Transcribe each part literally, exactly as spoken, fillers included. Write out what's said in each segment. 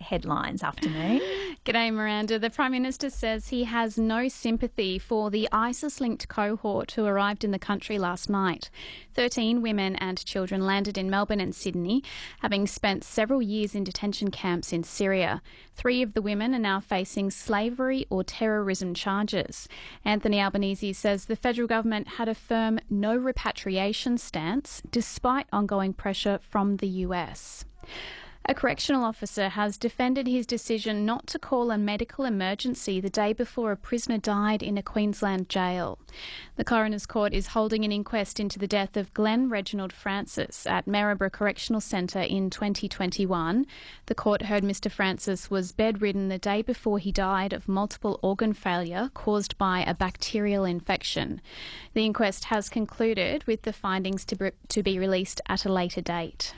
headlines afternoon. G'day, Miranda. The Prime Minister says he has no sympathy for the ISIS-linked cohort who arrived in the country last night. Thirteen women and children landed in Melbourne and Sydney, having spent several years in detention camps in Syria. Three of the women are now facing slavery or terrorism charges. Anthony Albanese says the federal government had a firm no repatriation stance despite ongoing pressure from the U S. A correctional officer has defended his decision not to call a medical emergency the day before a prisoner died in a Queensland jail. The Coroner's Court is holding an inquest into the death of Glenn Reginald Francis at Maryborough Correctional Centre in twenty twenty-one. The court heard Mister Francis was bedridden the day before he died of multiple organ failure caused by a bacterial infection. The inquest has concluded, with the findings to be, to be released at a later date.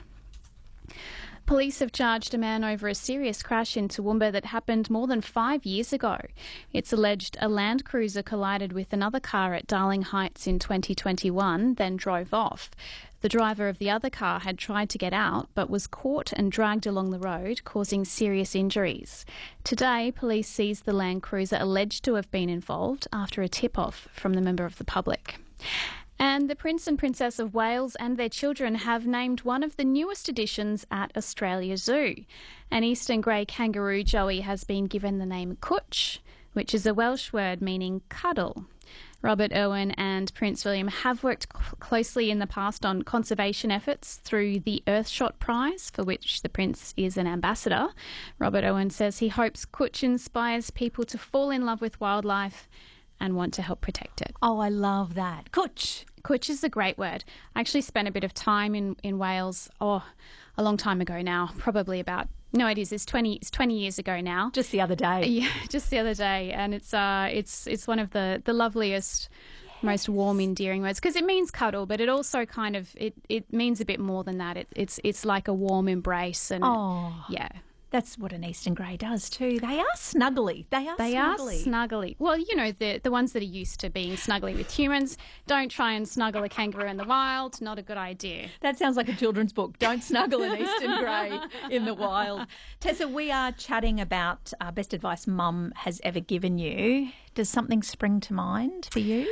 Police have charged a man over a serious crash in Toowoomba that happened more than five years ago. It's alleged a Land Cruiser collided with another car at Darling Heights in twenty twenty-one, then drove off. The driver of the other car had tried to get out but was caught and dragged along the road, causing serious injuries. Today, police seized the Land Cruiser alleged to have been involved after a tip-off from the member of the public. And the Prince and Princess of Wales and their children have named one of the newest additions at Australia Zoo. An eastern grey kangaroo joey has been given the name Cwtch, which is a Welsh word meaning cuddle. Robert Irwin and Prince William have worked cl- closely in the past on conservation efforts through the Earthshot Prize, for which the Prince is an ambassador. Robert Irwin says he hopes Cwtch inspires people to fall in love with wildlife and want to help protect it. Oh, I love that. Cwtch. Cwtch is a great word. I actually spent a bit of time in, in Wales, oh, a long time ago now, probably about, no, it is, it's twenty, it's twenty years ago now. Just the other day. Yeah, just the other day. And it's uh, it's it's one of the, the loveliest, yes. most warm, endearing words, because it means cuddle, but it also kind of, it, it means a bit more than that. It, it's it's like a warm embrace. And oh. yeah. That's what an Eastern Grey does too. They are snuggly. They are they snuggly. They are snuggly. Well, you know, the the ones that are used to being snuggly with humans, don't try and snuggle a kangaroo in the wild. Not a good idea. That sounds like a children's book. Don't snuggle an Eastern Grey in the wild. Tessa, we are chatting about uh, best advice Mum has ever given you. Does something spring to mind for you?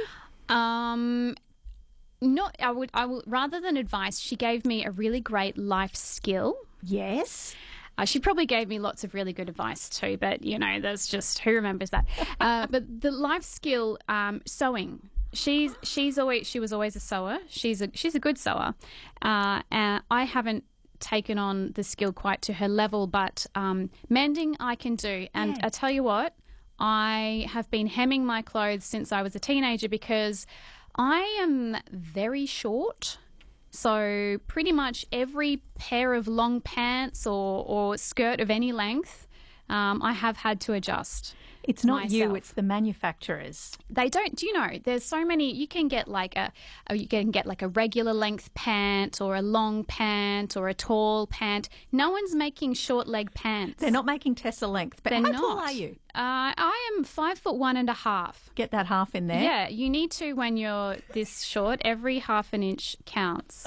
Um... Not, I would, I will, rather than advice, she gave me a really great life skill. Yes. Uh, she probably gave me lots of really good advice too, but, you know, there's just, who remembers that? Uh, but the life skill, um, sewing. She's she's always she was always a sewer. She's a she's a good sewer. Uh, and I haven't taken on the skill quite to her level, but um, mending I can do. And yeah. I tell you what, I have been hemming my clothes since I was a teenager because I am very short. So pretty much every pair of long pants or, or skirt of any length, um, I have had to adjust. It's not myself. you, it's the manufacturers. They don't, do you know, there's so many, you can get like a, you can get like a regular length pant or a long pant or a tall pant. No one's making short leg pants. They're not making Tessa length. But They're how not. tall are you? Uh, I am five foot one and a half. Get that half in there. Yeah, you need to when you're this short. Every half an inch counts.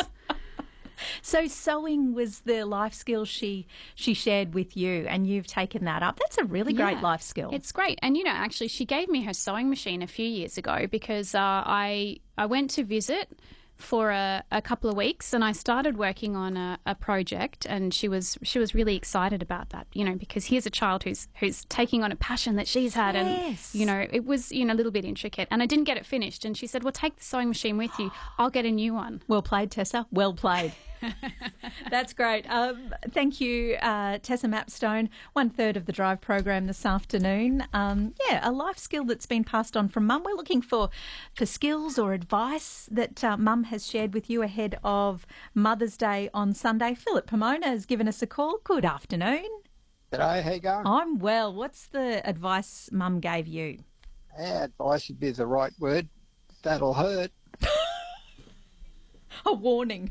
So sewing was the life skill she she shared with you, and you've taken that up. That's a really great Yeah, life skill. It's great. And, you know, actually she gave me her sewing machine a few years ago because uh, I I went to visit for a, a couple of weeks and I started working on a, a project, and she was she was really excited about that, you know, because here's a child who's who's taking on a passion that she's had. Yes. And, you know, it was, you know, a little bit intricate and I didn't get it finished, and she said, well, take the sewing machine with you. I'll get a new one. Well played, Tessa. Well played. That's great. Um, thank you, uh, Tessa Mapstone, one third of the Drive program this afternoon. Um, yeah, a life skill that's been passed on from Mum. We're looking for, for skills or advice that uh, Mum has shared with you ahead of Mother's Day on Sunday. Philip Pomona has given us a call. Good afternoon. G'day, how you going? I'm well. What's the advice Mum gave you? Yeah, advice would be the right word. That'll hurt. A warning.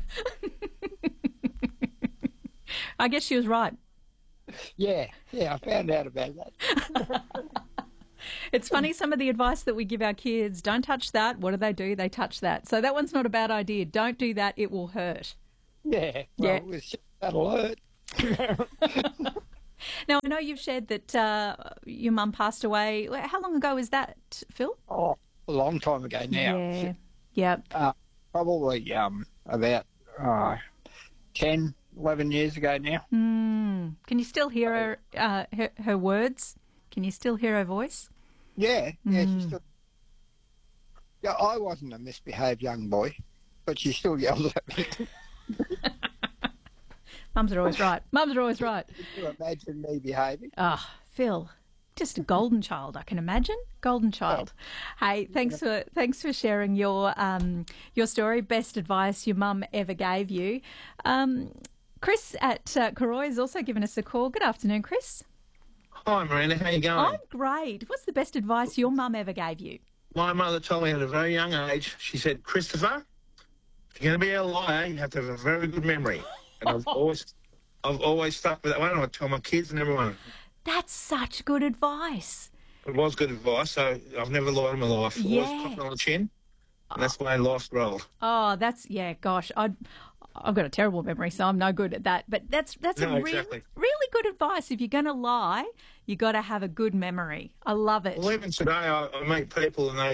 I guess she was right. Yeah, yeah, I found out about that. It's funny, some of the advice that we give our kids, don't touch that. What do they do? They touch that. So that one's not a bad idea. Don't do that. It will hurt. Yeah, well, Yeah. With, that'll hurt. Now, I know you've shared that uh, your mum passed away. How long ago was that, Phil? Oh, a long time ago now. Yeah. Yep. Uh, probably um, about uh, ten, eleven years ago now. Mm. Can you still hear her, uh, her her words? Can you still hear her voice? Yeah, yeah, Mm. she still. Yeah, I wasn't a misbehaved young boy, but she still yelled at me. Mums are always right. Mums are always right. Could you imagine me behaving? Ah, Phil, just a golden child, I can imagine. Golden child. Hey, thanks for thanks for sharing your um your story. Best advice your mum ever gave you. Um, Chris at uh, Koroy has also given us a call. Good afternoon, Chris. Hi, Miranda. How you going? I'm great. What's the best advice your mum ever gave you? My mother told me at a very young age, she said, Christopher, if you're going to be a liar, you have to have a very good memory. And I've always I've always stuck with that one. I tell my kids and everyone. That's such good advice. It was good advice, so I've never lied in my life. Yeah. I was cocking on the chin, and that's the way life's rolled. Oh, that's yeah. Gosh, I I've got a terrible memory, so I'm no good at that. But that's that's No, a really exactly. really good advice. If you're going to lie, you got to have a good memory. I love it. Well, even today, I, I meet people and they